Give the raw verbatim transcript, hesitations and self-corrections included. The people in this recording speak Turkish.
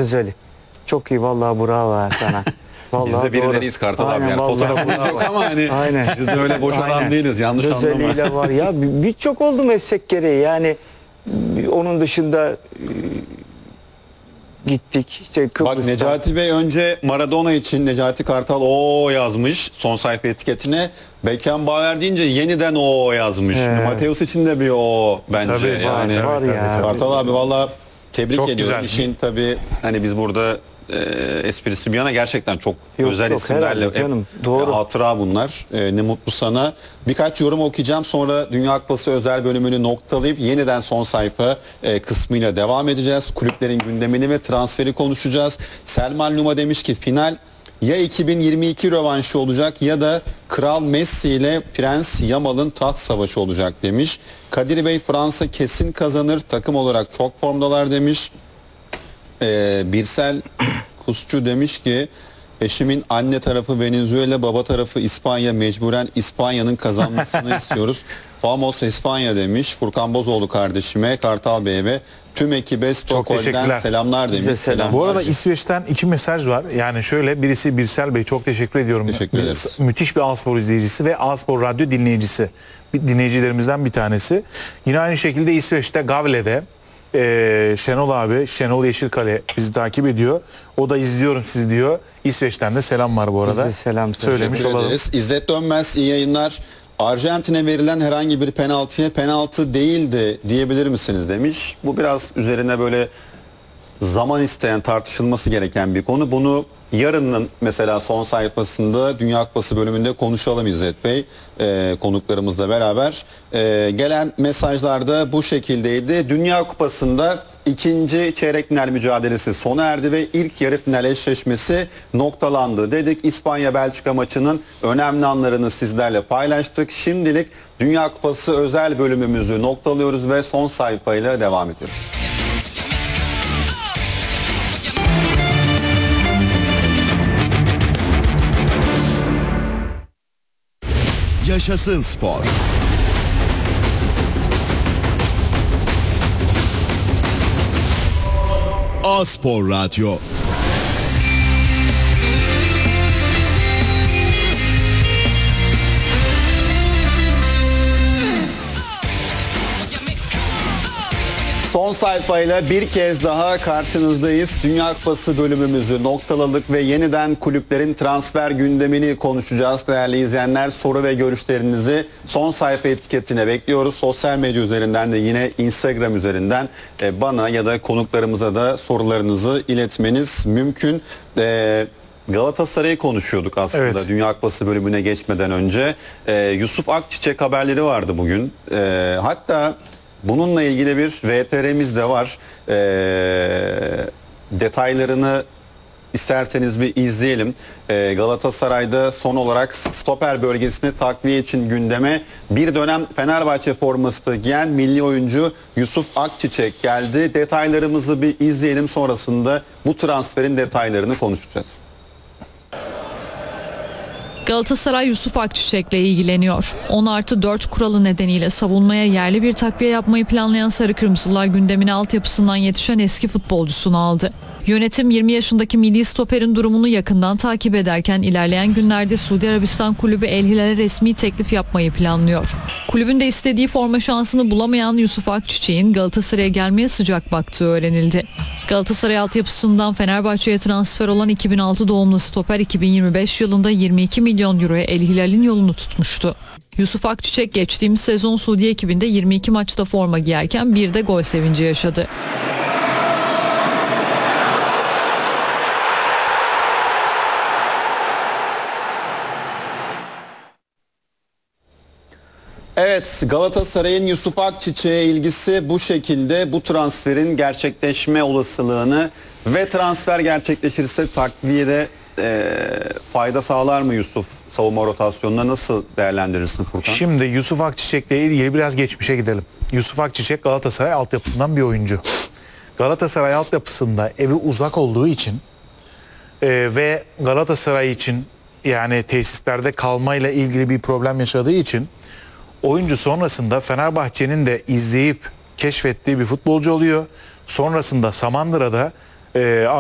Özeli. Çok iyi vallahi, bravo Ertan'a. Biz de birileriyiz Kartal abi. Yani fotoğrafımız yok ama hani Aynen. biz de öyle boş adam Aynen. değiliz. Yanlış anlama. Özeliyle var ya, birçok oldu meslek gereği. Yani onun dışında gittik işte Kıbrıs'ta. Bak Necati Bey önce Maradona için Necati Kartal o yazmış son sayfa etiketine. Beckenbauer deyince yeniden o yazmış. He. Mateus için de bir o bence. Tabii, yani var ya. Kartal abi valla tebrik Çok ediyorum. güzel. İşin tabii hani biz burada e, esprisi bir yana gerçekten çok Yok, özel yok, isimlerle herhalde canım, e, doğru. hatıra bunlar. E, ne mutlu sana. Birkaç yorum okuyacağım, sonra Dünya Kupası özel bölümünü noktalayıp yeniden son sayfa e, kısmıyla devam edeceğiz. Kulüplerin gündemini ve transferi konuşacağız. Selman Luma demiş ki final ya iki bin yirmi iki rövanşı olacak ya da Kral Messi ile Prens Yamal'ın taht savaşı olacak demiş. Kadir Bey Fransa kesin kazanır, takım olarak çok formdalar demiş. Ee, Birsel Kusçu demiş ki eşimin anne tarafı Venezuela, baba tarafı İspanya, mecburen İspanya'nın kazanmasını istiyoruz. Famos İspanya demiş. Furkan Bozoğlu kardeşime, Kartal Bey'e ve tüm ekibe Stockholm'den teşekkürler. selamlar demiş. Bize selam. Selamlar. Bu arada İsveç'ten iki mesaj var. Yani şöyle, birisi Birsel Bey, çok teşekkür ediyorum. Teşekkür ederiz. Müthiş bir A-Spor izleyicisi ve A-Spor radyo dinleyicisi. Bir dinleyicilerimizden bir tanesi. Yine aynı şekilde İsveç'te Gavle'de Ee, Şenol abi, Şenol Yeşilkale bizi takip ediyor. O da izliyorum sizi diyor. İsveç'ten de selam var bu arada. Biz de selam söylemiş Teşekkür olalım. ederiz. İzzet Dönmez iyi yayınlar. Arjantin'e verilen herhangi bir penaltıya penaltı değildi diyebilir misiniz demiş. Bu biraz üzerine böyle zaman isteyen, tartışılması gereken bir konu. Bunu yarının mesela son sayfasında Dünya Kupası bölümünde konuşalım İzzet Bey, e, konuklarımızla beraber. E, gelen mesajlarda bu şekildeydi. Dünya Kupası'nda ikinci çeyrek final mücadelesi sona erdi ve ilk yarı final eşleşmesi noktalandı dedik. İspanya-Belçika maçının önemli anlarını sizlerle paylaştık. Şimdilik Dünya Kupası özel bölümümüzü noktalıyoruz ve son sayfayla devam ediyoruz. Yaşasın spor. A-Spor Radyo. Son sayfayla bir kez daha karşınızdayız. Dünya Kupası bölümümüzü noktaladık ve yeniden kulüplerin transfer gündemini konuşacağız. Değerli izleyenler, soru ve görüşlerinizi son sayfa etiketine bekliyoruz. Sosyal medya üzerinden de yine Instagram üzerinden bana ya da konuklarımıza da sorularınızı iletmeniz mümkün. Ee, Galatasaray'ı konuşuyorduk aslında, evet. Dünya Kupası bölümüne geçmeden önce. Ee, Yusuf Akçiçek haberleri vardı bugün. Ee, hatta bununla ilgili bir V T R'miz de var. Ee, detaylarını isterseniz bir izleyelim. Ee, Galatasaray'da son olarak stoper bölgesine takviye için gündeme bir dönem Fenerbahçe forması giyen milli oyuncu Yusuf Akçiçek geldi. Detaylarımızı bir izleyelim, sonrasında bu transferin detaylarını konuşacağız. Galatasaray Yusuf Akçiçek'le ilgileniyor. on artı dört kuralı nedeniyle savunmaya yerli bir takviye yapmayı planlayan Sarı Kırmızılar gündemine altyapısından yetişen eski futbolcusunu aldı. Yönetim yirmi yaşındaki milli stoperin durumunu yakından takip ederken ilerleyen günlerde Suudi Arabistan kulübü El Hilal'e resmi teklif yapmayı planlıyor. Kulübün de istediği forma şansını bulamayan Yusuf Akçiçek'in Galatasaray'a gelmeye sıcak baktığı öğrenildi. Galatasaray altyapısından Fenerbahçe'ye transfer olan iki bin altı doğumlu stoper iki bin yirmi beş yılında yirmi iki milyon euroya El Hilal'in yolunu tutmuştu. Yusuf Akçiçek geçtiğimiz sezon Suudi ekibinde yirmi iki maçta forma giyerken bir de gol sevinci yaşadı. Evet, Galatasaray'ın Yusuf Akçiçek'e ilgisi bu şekilde. Bu transferin gerçekleşme olasılığını ve transfer gerçekleşirse takviyede e, fayda sağlar mı Yusuf savunma rotasyonuna, nasıl değerlendirirsin Furkan? Şimdi Yusuf Akçiçek'le ilgili biraz geçmişe gidelim. Yusuf Akçiçek Galatasaray altyapısından bir oyuncu. Galatasaray altyapısında evi uzak olduğu için e, ve Galatasaray için yani tesislerde kalmayla ilgili bir problem yaşadığı için oyuncu sonrasında Fenerbahçe'nin de izleyip keşfettiği bir futbolcu oluyor. Sonrasında Samandıra'da e,